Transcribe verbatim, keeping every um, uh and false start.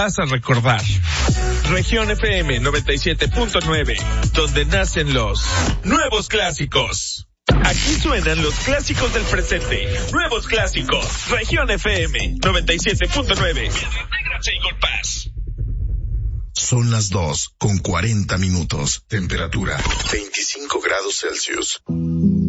Vas a recordar. Región F M noventa y siete punto nueve, donde nacen los nuevos clásicos. Aquí suenan los clásicos del presente. Nuevos clásicos. Región F M noventa y siete punto nueve. Son las dos con cuarenta minutos. Temperatura veinticinco grados Celsius.